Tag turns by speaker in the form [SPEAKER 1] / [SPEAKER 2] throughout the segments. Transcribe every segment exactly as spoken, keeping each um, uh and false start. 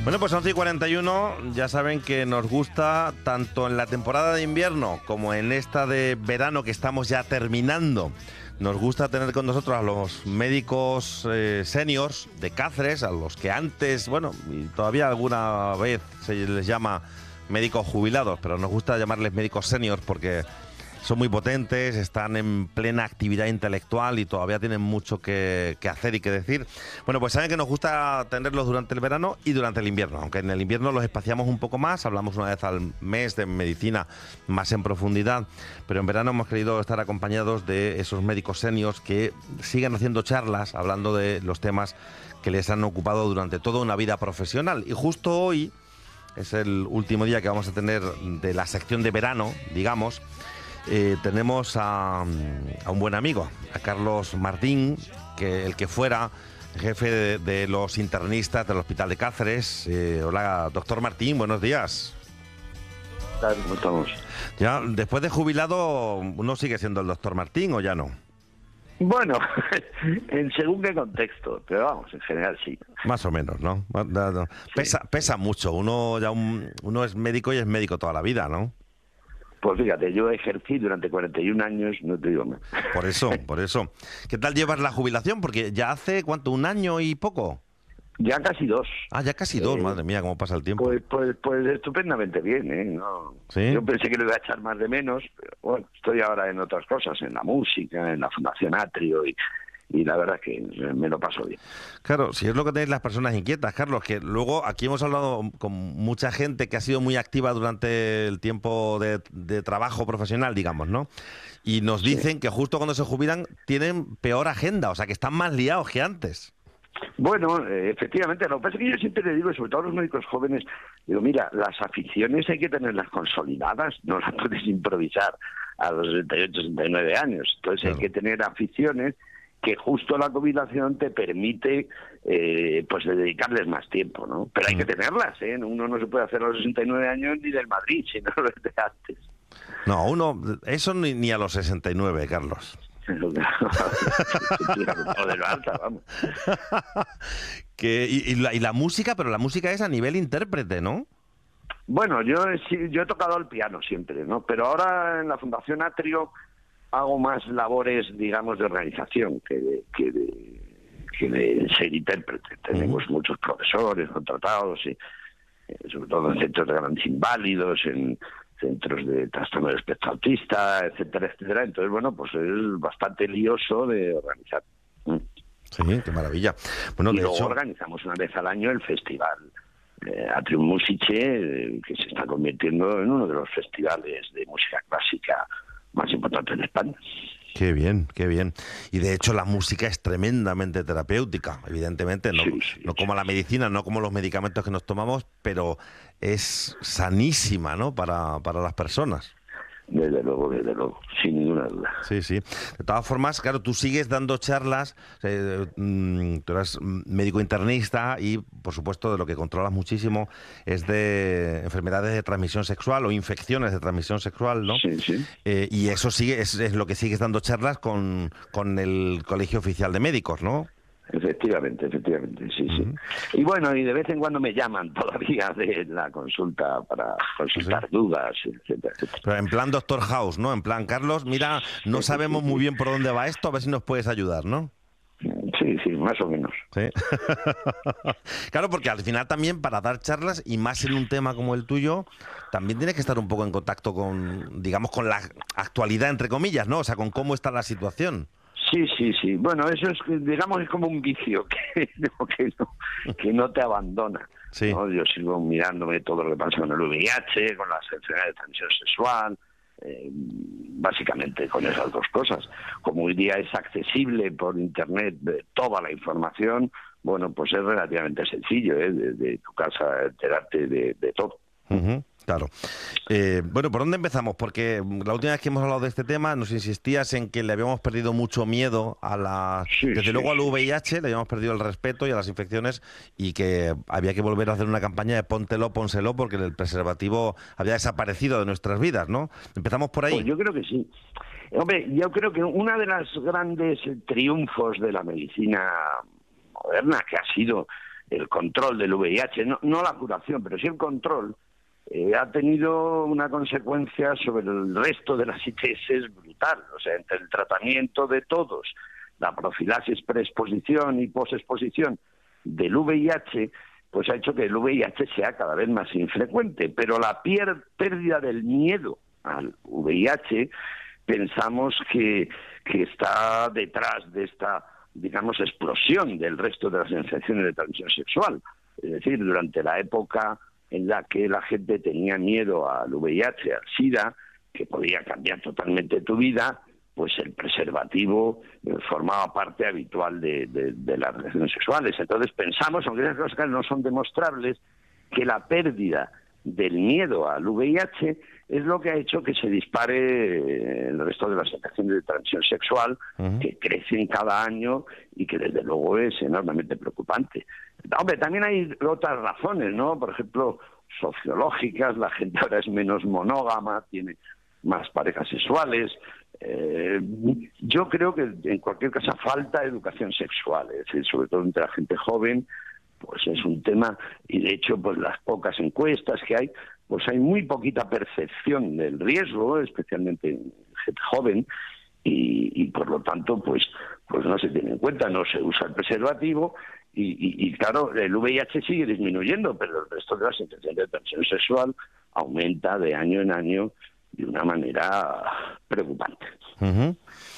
[SPEAKER 1] Bueno, pues once y cuarenta y uno, ya saben que nos gusta tanto en la temporada de invierno como en esta de verano que estamos ya terminando. Nos gusta tener con nosotros a los médicos eh, seniors de Cáceres, a los que antes, bueno, y todavía alguna vez se les llama médicos jubilados, pero nos gusta llamarles médicos seniors porque son muy potentes, están en plena actividad intelectual y todavía tienen mucho que, que hacer y que decir. Bueno, pues saben que nos gusta tenerlos durante el verano y durante el invierno, aunque en el invierno los espaciamos un poco más, hablamos una vez al mes de medicina más en profundidad, pero en verano hemos querido estar acompañados de esos médicos seniors que siguen haciendo charlas, hablando de los temas que les han ocupado durante toda una vida profesional. Y justo hoy es el último día que vamos a tener de la sección de verano, digamos. Eh, tenemos a, a un buen amigo, a Carlos Martín, que el que fuera jefe de, de los internistas del Hospital de Cáceres. Eh, hola, doctor Martín, buenos días.
[SPEAKER 2] ¿Cómo estamos?
[SPEAKER 1] Ya, después de jubilado, ¿uno sigue siendo el doctor Martín o ya no?
[SPEAKER 2] Bueno, en según qué contexto, pero vamos, en general sí.
[SPEAKER 1] Más o menos, ¿no? Pesa, sí. pesa mucho, uno ya un, uno es médico y es médico toda la vida, ¿no?
[SPEAKER 2] Pues fíjate, yo ejercí durante cuarenta y un años, no te digo más.
[SPEAKER 1] Por eso, por eso. ¿Qué tal llevas la jubilación? Porque ya hace, ¿cuánto? ¿Un año y poco?
[SPEAKER 2] Ya casi dos.
[SPEAKER 1] Ah, ya casi dos,
[SPEAKER 2] eh,
[SPEAKER 1] madre mía, cómo pasa el tiempo.
[SPEAKER 2] Pues, pues, pues estupendamente bien, ¿eh? No,
[SPEAKER 1] ¿Sí?
[SPEAKER 2] Yo pensé que lo iba a echar más de menos, pero bueno, estoy ahora en otras cosas, en la música, en la Fundación Atrio y... y la verdad es que me lo paso bien.
[SPEAKER 1] Claro, si es lo que tenéis las personas inquietas, Carlos, que luego aquí hemos hablado con mucha gente que ha sido muy activa durante el tiempo de, de trabajo profesional, digamos, ¿no? Y nos dicen sí. que justo cuando se jubilan tienen peor agenda, o sea, que están más liados que antes.
[SPEAKER 2] Bueno, eh, efectivamente, lo que pasa es que yo siempre le digo, y sobre todo a los médicos jóvenes, digo, mira, las aficiones hay que tenerlas consolidadas, no las puedes improvisar a los sesenta y ocho, sesenta y nueve años, entonces claro. hay que tener aficiones que justo la jubilación te permite eh, pues dedicarles más tiempo, ¿no? Pero hay que tenerlas, ¿eh? Uno no se puede hacer a los sesenta y nueve años ni del Madrid, sino desde antes.
[SPEAKER 1] No, uno, eso ni, ni a los sesenta y nueve, Carlos. que, y, y, la, y la música, pero la música es a nivel intérprete, ¿no?
[SPEAKER 2] Bueno, yo, yo he tocado el piano siempre, ¿no? Pero ahora en la Fundación Atrio hago más labores, digamos, de organización que de, que de, que de ser intérprete. Tenemos uh-huh. muchos profesores contratados, y, eh, sobre todo en centros de grandes inválidos, en centros de trastorno del espectro autista, etcétera, etcétera. Entonces, bueno, pues es bastante lioso de organizar.
[SPEAKER 1] Sí, qué maravilla. Bueno,
[SPEAKER 2] y
[SPEAKER 1] de
[SPEAKER 2] luego
[SPEAKER 1] hecho...
[SPEAKER 2] organizamos una vez al año el festival eh, Atrium Musicae, eh, que se está convirtiendo en uno de los festivales de música clásica más importante en España.
[SPEAKER 1] Qué bien, qué bien. Y de hecho la música es tremendamente terapéutica, evidentemente, no,
[SPEAKER 2] sí, sí,
[SPEAKER 1] no como
[SPEAKER 2] sí.
[SPEAKER 1] la medicina, no como los medicamentos que nos tomamos, pero es sanísima, ¿no? Para, para las personas.
[SPEAKER 2] Desde luego, desde luego, sin ninguna duda.
[SPEAKER 1] Sí, sí. De todas formas, claro, tú sigues dando charlas, eh, tú eres médico internista y, por supuesto, de lo que controlas muchísimo es de enfermedades de transmisión sexual o infecciones de transmisión sexual, ¿no?
[SPEAKER 2] Sí, sí.
[SPEAKER 1] Eh, y eso sigue, es, es lo que sigues dando charlas con, con el Colegio Oficial de Médicos, ¿no?
[SPEAKER 2] Efectivamente, efectivamente, sí,
[SPEAKER 1] Uh-huh.
[SPEAKER 2] sí. Y bueno, y de vez en cuando me llaman todavía de la consulta para consultar ¿Sí? dudas, etcétera, etcétera.
[SPEAKER 1] Pero en plan Doctor House, ¿no? En plan, Carlos, mira, no sí, sabemos sí, sí. muy bien por dónde va esto, a ver si nos puedes ayudar, ¿no?
[SPEAKER 2] Sí, sí, más o menos.
[SPEAKER 1] Sí. Claro, porque al final también para dar charlas, y más en un tema como el tuyo, también tienes que estar un poco en contacto con, digamos, con la actualidad, entre comillas, ¿no? O sea, con cómo está la situación.
[SPEAKER 2] Sí, sí, sí. Bueno, eso es, digamos, es como un vicio que no, que no, que no te abandona.
[SPEAKER 1] Sí.
[SPEAKER 2] ¿no? Yo sigo mirándome todo lo que pasa con el V I H, con las enfermedades de transmisión sexual, eh, básicamente con esas dos cosas. Como hoy día es accesible por Internet de toda la información, bueno, pues es relativamente sencillo, ¿eh? de, de tu casa enterarte de, de todo.
[SPEAKER 1] Uh-huh. Claro. Eh, bueno, ¿por dónde empezamos? Porque la última vez que hemos hablado de este tema nos insistías en que le habíamos perdido mucho miedo a la...
[SPEAKER 2] Sí,
[SPEAKER 1] desde
[SPEAKER 2] sí,
[SPEAKER 1] luego al
[SPEAKER 2] sí.
[SPEAKER 1] V I H, le habíamos perdido el respeto y a las infecciones, y que había que volver a hacer una campaña de póntelo, pónselo, porque el preservativo había desaparecido de nuestras vidas, ¿no? Empezamos por ahí.
[SPEAKER 2] Pues yo creo que sí. Hombre, yo creo que uno de los grandes triunfos de la medicina moderna, que ha sido el control del V I H, no, no la curación, pero sí el control, eh, ha tenido una consecuencia sobre el resto de las I T S brutal. O sea, entre el tratamiento de todos, la profilaxis preexposición y posexposición del V I H, pues ha hecho que el V I H sea cada vez más infrecuente. Pero la pier- pérdida del miedo al V I H, pensamos que, que está detrás de esta, digamos, explosión del resto de las infecciones de transmisión sexual. Es decir, durante la época en la que la gente tenía miedo al V I H, al SIDA, que podía cambiar totalmente tu vida, pues el preservativo eh, formaba parte habitual de, de, de las relaciones sexuales. Entonces pensamos, aunque esas cosas no son demostrables, que la pérdida del miedo al V I H es lo que ha hecho que se dispare el resto de las infecciones de transmisión sexual, uh-huh. que crecen cada año y que desde luego es enormemente preocupante. Hombre, también hay otras razones, ¿no? Por ejemplo, sociológicas, la gente ahora es menos monógama, tiene más parejas sexuales. Eh, yo creo que en cualquier caso falta educación sexual, es decir, sobre todo entre la gente joven, pues es un tema, y de hecho pues las pocas encuestas que hay, pues hay muy poquita percepción del riesgo, especialmente en gente joven, y, y por lo tanto pues pues no se tiene en cuenta, no se usa el preservativo, y, y, y claro, el V I H sigue disminuyendo, pero el resto de las infecciones de transmisión sexual aumenta de año en año de una manera preocupante.
[SPEAKER 1] Uh-huh.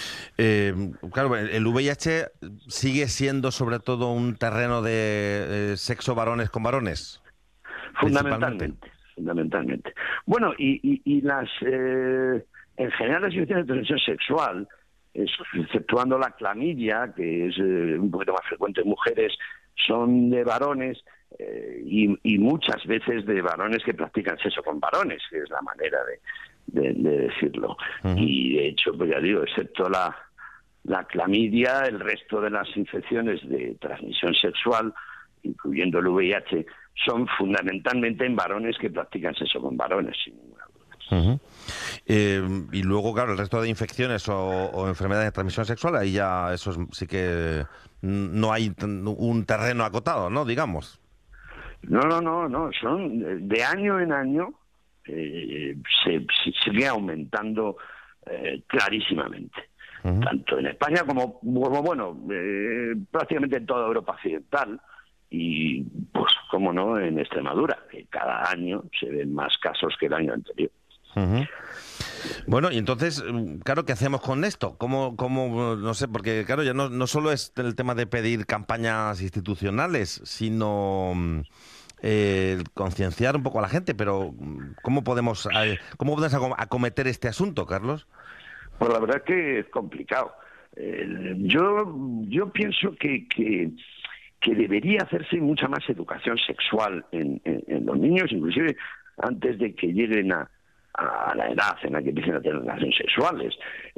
[SPEAKER 1] Eh, claro, el V I H sigue siendo sobre todo un terreno de eh, sexo varones con varones.
[SPEAKER 2] Fundamentalmente, fundamentalmente. Bueno, y, y, y las, eh, en general las infecciones de transmisión sexual, es, exceptuando la clamidia, que es eh, un poquito más frecuente en mujeres, son de varones, eh, y, y muchas veces de varones que practican sexo con varones, que es la manera de, de, de decirlo. Uh-huh. Y de hecho, pues ya digo, excepto la, la clamidia, el resto de las infecciones de transmisión sexual, incluyendo el V I H, son fundamentalmente en varones que practican sexo con varones, sin ninguna duda.
[SPEAKER 1] Uh-huh. Eh, y luego, claro, el resto de infecciones o, o enfermedades de transmisión sexual, ahí ya eso es, sí que no hay un terreno acotado, ¿no? Digamos.
[SPEAKER 2] No, no, no, no. Son de año en año eh, se, se sigue aumentando eh, clarísimamente. Uh-huh. Tanto en España como, como bueno, eh, prácticamente en toda Europa occidental. Y, pues, cómo no, en Extremadura, que cada año se ven más casos que el año anterior.
[SPEAKER 1] Uh-huh. Bueno, y entonces, claro, ¿qué hacemos con esto? ¿Cómo, cómo no sé, porque, claro, ya no, no solo es el tema de pedir campañas institucionales, sino eh, concienciar un poco a la gente, pero ¿cómo podemos, eh, cómo podemos acometer este asunto, Carlos?
[SPEAKER 2] Pues la verdad es que es complicado. Eh, yo, yo pienso que... que que debería hacerse mucha más educación sexual en, en, en los niños, inclusive antes de que lleguen a, a la edad en la que empiecen a tener relaciones sexuales.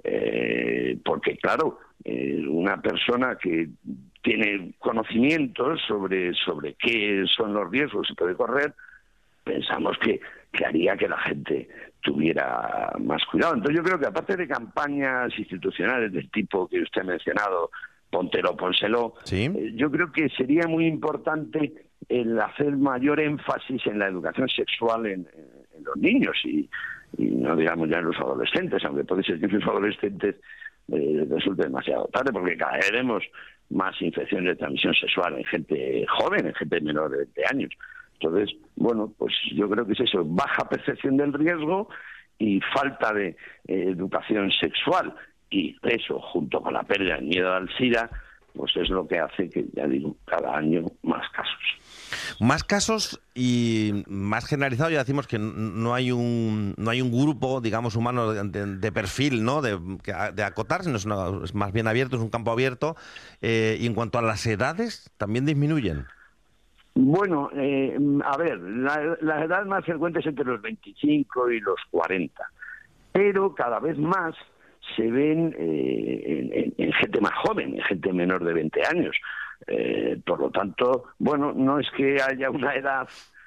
[SPEAKER 2] Eh, porque, claro, eh, una persona que tiene conocimientos sobre, sobre qué son los riesgos que puede correr, pensamos que, que haría que la gente tuviera más cuidado. Entonces yo creo que aparte de campañas institucionales del tipo que usted ha mencionado, póntelo, pónselo. ¿Sí? Eh, yo creo que sería muy importante el hacer mayor énfasis en la educación sexual en, en, en los niños y, y no digamos ya en los adolescentes, aunque puede ser que en los adolescentes eh, resulte demasiado tarde, porque cada vez vemos más infecciones de transmisión sexual en gente joven, en gente menor de veinte años. Entonces, bueno, pues yo creo que es eso, baja percepción del riesgo y falta de eh, educación sexual. Y eso, junto con la pérdida del miedo al SIDA, pues es lo que hace que, ya digo, cada año más casos.
[SPEAKER 1] Más casos y más generalizado, ya decimos que no hay un no hay un grupo, digamos, humano de, de, de perfil, ¿no? De, de acotar, sino es, una, es más bien abierto, es un campo abierto. Eh, y en cuanto a las edades, también disminuyen.
[SPEAKER 2] Bueno, eh, a ver, la, la edad más frecuente es entre los veinticinco y los cuarenta, pero cada vez más se ven eh, en, en gente más joven, en gente menor de veinte años. Eh, por lo tanto, bueno, no es que haya una edad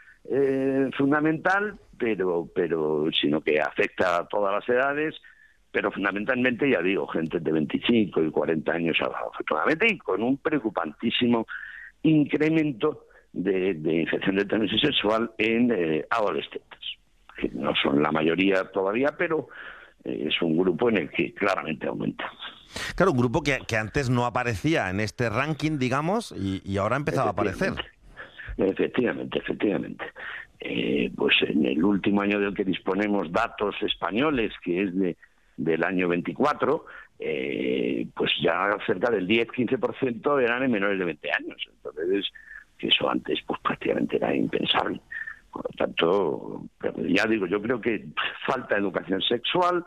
[SPEAKER 2] eh, fundamental, pero, pero sino que afecta a todas las edades, pero fundamentalmente, ya digo, gente de veinticinco y cuarenta años afortunadamente, y con un preocupantísimo incremento de, de infección de transmisión sexual en eh, adolescentes, que no son la mayoría todavía, pero eh, es un grupo en el que claramente aumenta.
[SPEAKER 1] Claro, un grupo que, que antes no aparecía en este ranking, digamos, y, y ahora ha empezado a aparecer.
[SPEAKER 2] Efectivamente, efectivamente. Eh, pues en el último año del que disponemos datos españoles, que es de del año veinticuatro, eh, pues ya cerca del diez a quince por ciento eran en menores de veinte años. Entonces, que eso antes pues prácticamente era impensable. Por lo tanto, ya digo, yo creo que falta educación sexual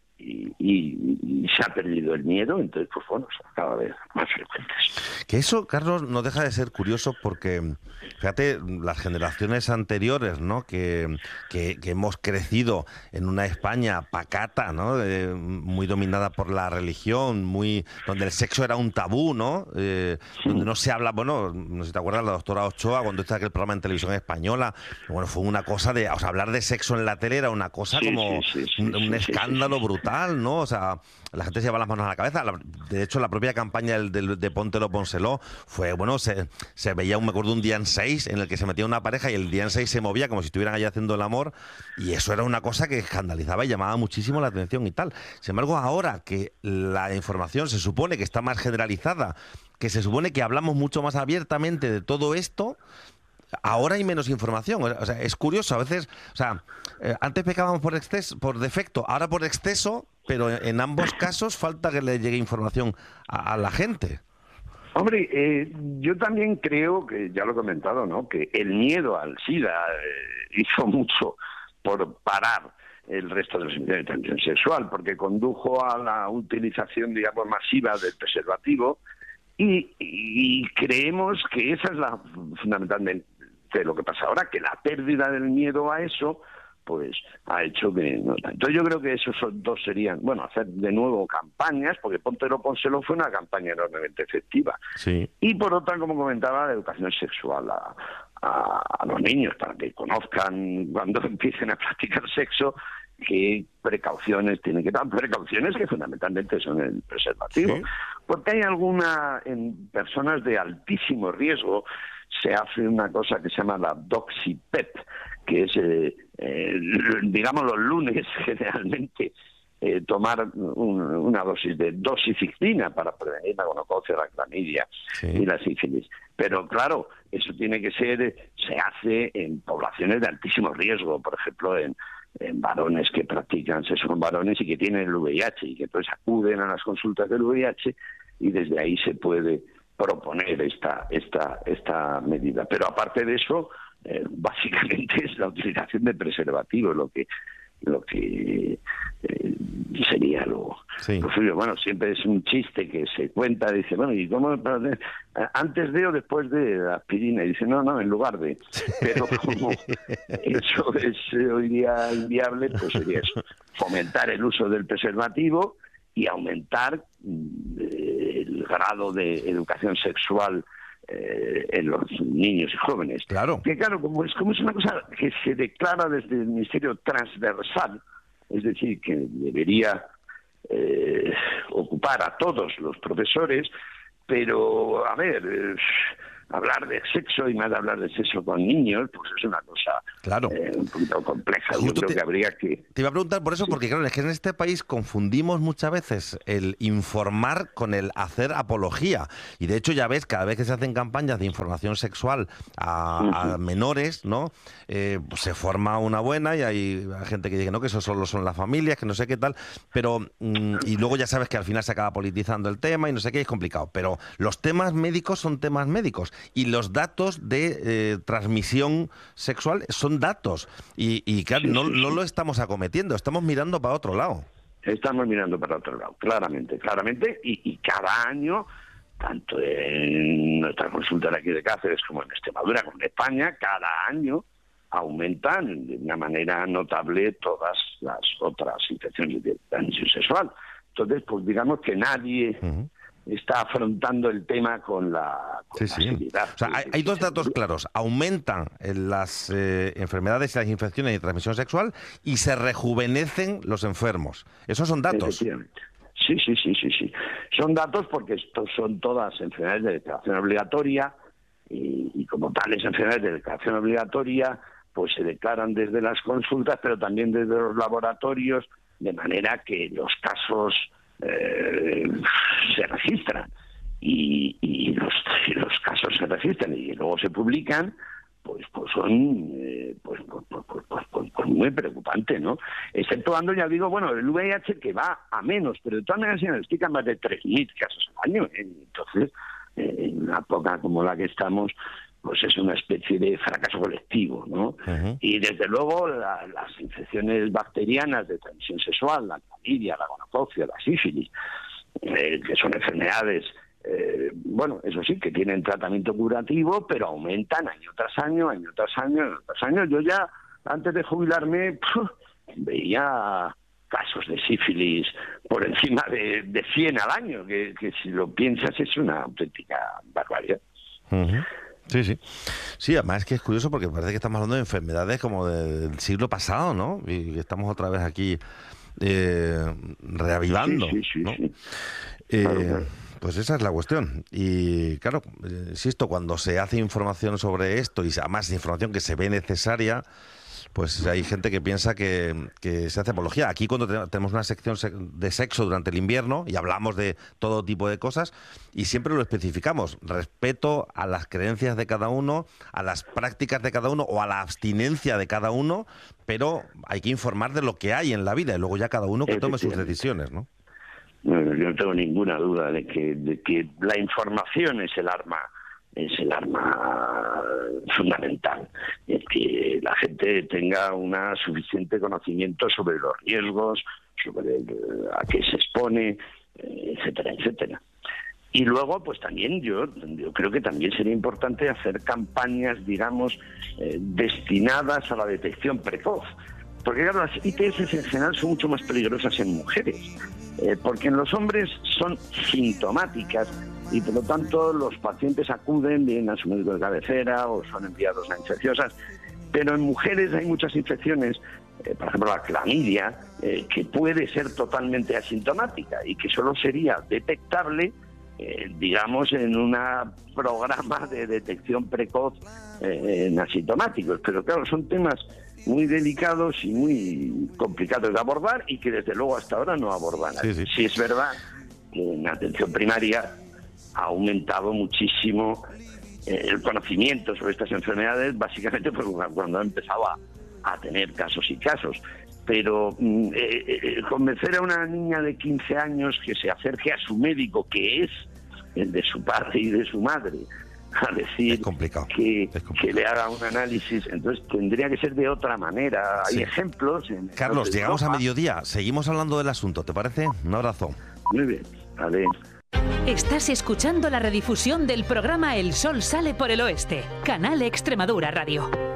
[SPEAKER 2] y, y, y se ha perdido el miedo, entonces pues bueno, son cada vez más frecuentes.
[SPEAKER 1] Que eso, Carlos, no deja de ser curioso porque, fíjate, las generaciones anteriores, ¿no? Que, que, que hemos crecido en una España pacata, ¿no? Eh, muy dominada por la religión, muy donde el sexo era un tabú, ¿no? Eh, sí. Donde no se habla, bueno, no sé si te acuerdas, la doctora Ochoa, cuando está aquel programa en televisión española, bueno, fue una cosa de, o sea, hablar de sexo en la tele era una cosa sí, como sí, sí, sí, un, un sí, escándalo sí, sí, sí. brutal, ¿no? O sea, la gente se lleva las manos a la cabeza. De hecho, la propia campaña del, del, de Póntelo, Pónselo fue, bueno, se, se veía, un, me acuerdo, un día en seis en el que se metía una pareja y el día en seis se movía como si estuvieran allí haciendo el amor, y eso era una cosa que escandalizaba y llamaba muchísimo la atención y tal. Sin embargo, ahora que la información se supone que está más generalizada, que se supone que hablamos mucho más abiertamente de todo esto, ahora hay menos información. O sea, es curioso, a veces, o sea, eh, antes pecábamos por exceso, por defecto, ahora por exceso, pero en ambos casos falta que le llegue información a, a la gente.
[SPEAKER 2] Hombre, eh, yo también creo, que ya lo he comentado, ¿no?, que el miedo al SIDA eh, hizo mucho por parar el resto de las infecciones de transmisión sexual, porque condujo a la utilización, digamos, masiva del preservativo, y, y creemos que esa es la fundamentalmente lo que pasa ahora, que la pérdida del miedo a eso pues ha hecho que no. Entonces yo creo que esos dos serían, bueno, hacer de nuevo campañas, porque Póntelo, Pónselo fue una campaña enormemente efectiva.
[SPEAKER 1] Sí. Y
[SPEAKER 2] por otra, como comentaba, la educación sexual a, a, a los niños, para que conozcan cuando empiecen a practicar sexo qué precauciones tienen que tomar, precauciones que fundamentalmente son el preservativo. Sí. Porque hay alguna, en personas de altísimo riesgo, se hace una cosa que se llama la doxipep, que es, eh, eh, digamos, los lunes generalmente eh, tomar un, una dosis de dosifixina para prevenir la gonococia, la clamidia sí. y la sífilis. Pero claro, eso tiene que ser, se hace en poblaciones de altísimo riesgo, por ejemplo, en, en varones que practican sexo con varones y que tienen el V I H y que entonces acuden a las consultas del V I H y desde ahí se puede proponer esta esta esta medida. Pero aparte de eso, eh, básicamente es la utilización de preservativos lo que lo que eh, sería lo, sí. lo suyo. Bueno, siempre es un chiste que se cuenta, dice, bueno, ¿y cómo? ¿Antes de o después de la aspirina? Y dice, no, no, en lugar de. Pero como eso es hoy día inviable, pues sería eso, fomentar el uso del preservativo y aumentar eh, el grado de educación sexual eh, en los niños y jóvenes.
[SPEAKER 1] Claro.
[SPEAKER 2] Que claro, como es, como es una cosa que se declara desde el Ministerio transversal, es decir, que debería eh, ocupar a todos los profesores, pero, a ver, eh, hablar de sexo y más de hablar de sexo con niños, pues es una cosa
[SPEAKER 1] claro.
[SPEAKER 2] eh, un poquito compleja. Yo creo
[SPEAKER 1] te,
[SPEAKER 2] que habría que...
[SPEAKER 1] Te iba a preguntar por eso, sí. porque claro, es que en este país confundimos muchas veces el informar con el hacer apología. Y de hecho ya ves, cada vez que se hacen campañas de información sexual a, uh-huh. a menores, ¿no? Eh, pues se forma una buena y hay gente que dice no, que eso solo son las familias, que no sé qué tal, pero mm, y luego ya sabes que al final se acaba politizando el tema y no sé qué, es complicado. Pero los temas médicos son temas médicos. Y los datos de eh, transmisión sexual son datos. Y, y claro, sí, no, sí, sí. no lo estamos acometiendo, estamos mirando para otro lado.
[SPEAKER 2] Estamos mirando para otro lado, claramente, claramente. Y, y cada año, tanto en nuestra consulta aquí de Cáceres como en Extremadura, como en España, cada año aumentan de una manera notable todas las otras infecciones de transmisión sexual. Entonces, pues digamos que nadie... Uh-huh. está afrontando el tema con la, con
[SPEAKER 1] sí,
[SPEAKER 2] la seriedad.
[SPEAKER 1] Sí. O sea, hay, hay dos datos claros. Aumentan las eh, enfermedades y las infecciones de transmisión sexual y se rejuvenecen los enfermos. Esos son datos.
[SPEAKER 2] Efectivamente. Sí, sí, sí, sí, sí. Son datos porque estos son todas enfermedades de declaración obligatoria y, y como tales enfermedades de declaración obligatoria, pues se declaran desde las consultas, pero también desde los laboratorios, de manera que los casos eh, se registran y, y, los, y los casos se registran y luego se publican, pues pues son eh, pues, pues, pues, pues, pues, pues, pues muy preocupante, ¿no? Exceptuando, ya digo, bueno, el V I H que va a menos, pero de todas maneras se diagnostican más de tres mil casos al año, ¿eh? Entonces, eh, en una época como la que estamos, pues es una especie de fracaso colectivo, ¿no? Uh-huh. Y desde luego la, las infecciones bacterianas de transmisión sexual, la clamidia, la gonorrea, la sífilis, eh, que son enfermedades, eh, bueno, eso sí, que tienen tratamiento curativo, pero aumentan año tras año, año tras año, año tras año. Yo ya, antes de jubilarme, puf, veía casos de sífilis por encima de, de cien al año, que, que si lo piensas es una auténtica barbaridad.
[SPEAKER 1] Uh-huh. Sí, sí. Sí, además es que es curioso porque parece que estamos hablando de enfermedades como del siglo pasado, ¿no? Y que estamos otra vez aquí eh, reavivando,
[SPEAKER 2] sí, sí, sí,
[SPEAKER 1] ¿no?
[SPEAKER 2] Sí.
[SPEAKER 1] Eh,
[SPEAKER 2] claro, claro.
[SPEAKER 1] Pues esa es la cuestión. Y claro, insisto, cuando se hace información sobre esto y además información que se ve necesaria, pues hay gente que piensa que, que se hace apología. Aquí cuando te, tenemos una sección de sexo durante el invierno y hablamos de todo tipo de cosas y siempre lo especificamos, respeto a las creencias de cada uno, a las prácticas de cada uno o a la abstinencia de cada uno, pero hay que informar de lo que hay en la vida y luego ya cada uno que tome sus decisiones, ¿no?
[SPEAKER 2] Bueno, yo no tengo ninguna duda de que, de que la información es el arma es el arma fundamental, es que la gente tenga una suficiente conocimiento sobre los riesgos, sobre el, a qué se expone, etcétera, etcétera. Y luego, pues también yo, yo creo que también sería importante hacer campañas, digamos, eh, destinadas a la detección precoz. Porque claro, las I T S en general son mucho más peligrosas en mujeres, eh, porque en los hombres son sintomáticas y por lo tanto los pacientes acuden bien a su médico de cabecera o son enviados a infecciosas, pero en mujeres hay muchas infecciones, eh, por ejemplo la clamidia, eh, que puede ser totalmente asintomática y que solo sería detectable, eh, digamos, en un programa de detección precoz eh, en asintomáticos. Pero claro, son temas muy delicados y muy complicados de abordar y que desde luego hasta ahora no abordan. Sí, sí. Sí es verdad que en atención primaria ha aumentado muchísimo eh, el conocimiento sobre estas enfermedades, básicamente porque cuando ha empezado a, a tener casos y casos. Pero eh, eh, convencer a una niña de quince años que se acerque a su médico, que es el de su padre y de su madre, a decir
[SPEAKER 1] es complicado.
[SPEAKER 2] Que,
[SPEAKER 1] es complicado.
[SPEAKER 2] que le haga un análisis, entonces tendría que ser de otra manera. Hay sí. ejemplos. En
[SPEAKER 1] Carlos, llegamos a mediodía, seguimos hablando del asunto, ¿te parece? Un abrazo.
[SPEAKER 2] Muy bien, vale.
[SPEAKER 3] Estás escuchando la redifusión del programa El Sol Sale por el Oeste, Canal Extremadura Radio.